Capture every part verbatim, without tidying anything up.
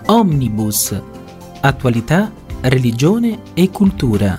Omnibus. Attualità, religione e cultura.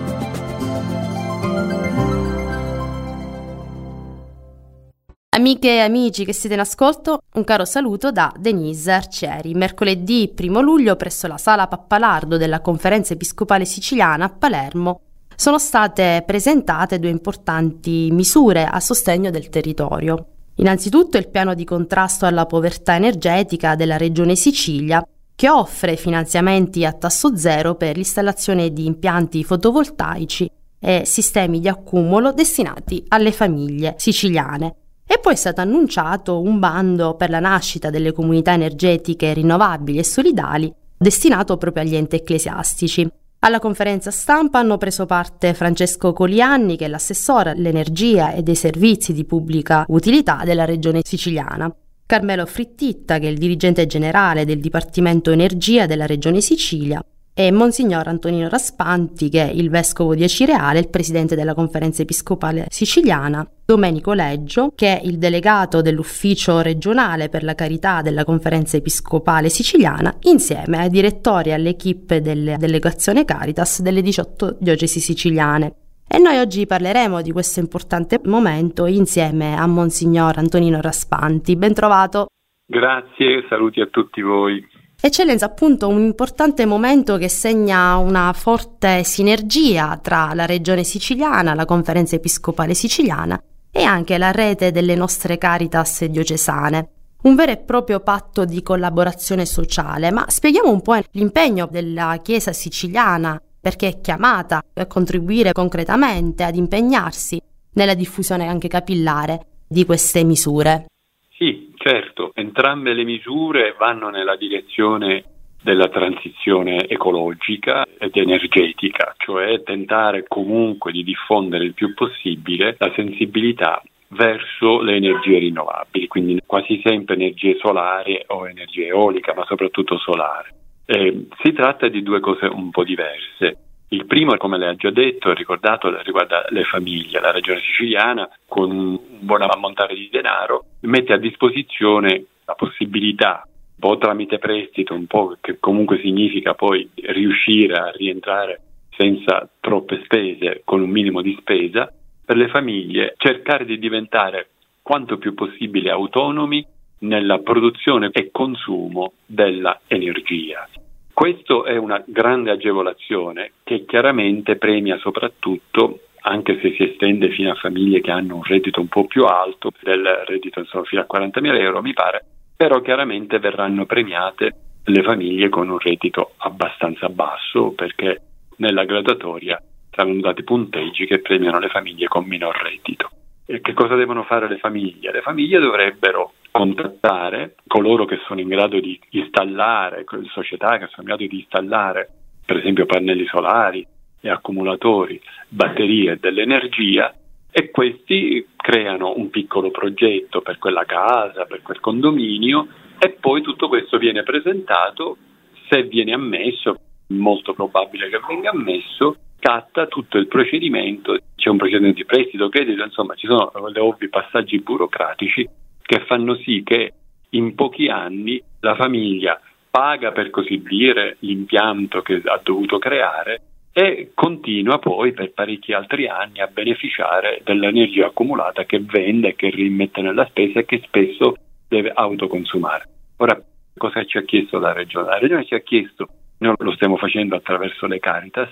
Amiche e amici che siete in ascolto, un caro saluto da Denise Arcieri. Mercoledì primo luglio presso la Sala Pappalardo della Conferenza Episcopale Siciliana a Palermo sono state presentate due importanti misure a sostegno del territorio. Innanzitutto il piano di contrasto alla povertà energetica della Regione Sicilia, che offre finanziamenti a tasso zero per l'installazione di impianti fotovoltaici e sistemi di accumulo destinati alle famiglie siciliane. E poi è stato annunciato un bando per la nascita delle comunità energetiche rinnovabili e solidali destinato proprio agli enti ecclesiastici. Alla conferenza stampa hanno preso parte Francesco Colianni, che è l'assessore all'energia e dei servizi di pubblica utilità della regione siciliana, Carmelo Frittitta, che è il dirigente generale del Dipartimento Energia della regione Sicilia, e Monsignor Antonino Raspanti, che è il vescovo di Acireale, il presidente della Conferenza Episcopale Siciliana, Domenico Leggio, che è il delegato dell'Ufficio regionale per la carità della Conferenza Episcopale Siciliana, insieme ai direttori e all'equipe della delegazione Caritas delle diciotto diocesi siciliane. E noi oggi parleremo di questo importante momento insieme a Monsignor Antonino Raspanti. Ben trovato. Grazie, saluti a tutti voi. Eccellenza, appunto un importante momento che segna una forte sinergia tra la regione siciliana, la Conferenza Episcopale Siciliana e anche la rete delle nostre Caritas diocesane. Un vero e proprio patto di collaborazione sociale, ma spieghiamo un po' l'impegno della Chiesa siciliana, perché è chiamata a contribuire concretamente, ad impegnarsi nella diffusione anche capillare di queste misure. Sì, certo, entrambe le misure vanno nella direzione della transizione ecologica ed energetica, cioè tentare comunque di diffondere il più possibile la sensibilità verso le energie rinnovabili, quindi quasi sempre energie solari o energia eolica, ma soprattutto solare. Eh, si tratta di due cose un po' diverse. Il primo, come lei ha già detto e ricordato, riguarda le famiglie. La regione siciliana, con un buon ammontare di denaro, mette a disposizione la possibilità, un po' tramite prestito, un po' che comunque significa poi riuscire a rientrare senza troppe spese, con un minimo di spesa, per le famiglie cercare di diventare quanto più possibile autonomi nella produzione e consumo della energia. Questo è una grande agevolazione che chiaramente premia soprattutto, anche se si estende fino a famiglie che hanno un reddito un po' più alto, del reddito insomma, fino a quarantamila euro mi pare, però chiaramente verranno premiate le famiglie con un reddito abbastanza basso, perché nella graduatoria saranno dati punteggi che premiano le famiglie con minor reddito. E che cosa devono fare le famiglie? Le famiglie dovrebbero contattare coloro che sono in grado di installare, società che sono in grado di installare per esempio pannelli solari e accumulatori, batterie dell'energia, e questi creano un piccolo progetto per quella casa, per quel condominio, e poi tutto questo viene presentato. Se viene ammesso, molto probabile che venga ammesso, scatta tutto il procedimento, c'è un procedimento di prestito, credito, insomma ci sono gli ovvi passaggi burocratici che fanno sì che in pochi anni la famiglia paga, per così dire, l'impianto che ha dovuto creare e continua poi per parecchi altri anni a beneficiare dell'energia accumulata che vende, che rimette nella spesa e che spesso deve autoconsumare. Ora, cosa ci ha chiesto la Regione? La Regione ci ha chiesto, noi lo stiamo facendo attraverso le Caritas,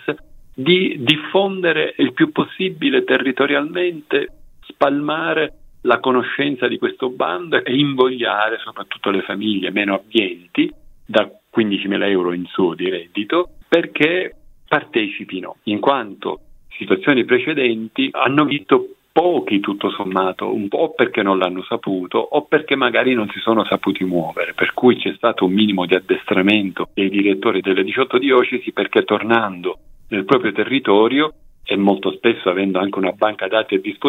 di diffondere il più possibile territorialmente, spalmare la conoscenza di questo bando e invogliare soprattutto le famiglie meno abbienti, da quindicimila euro in su di reddito, perché partecipino, in quanto situazioni precedenti hanno visto pochi tutto sommato, un po' perché non l'hanno saputo o perché magari non si sono saputi muovere, per cui c'è stato un minimo di addestramento dei direttori delle diciotto diocesi, perché tornando nel proprio territorio e molto spesso avendo anche una banca dati a disposizione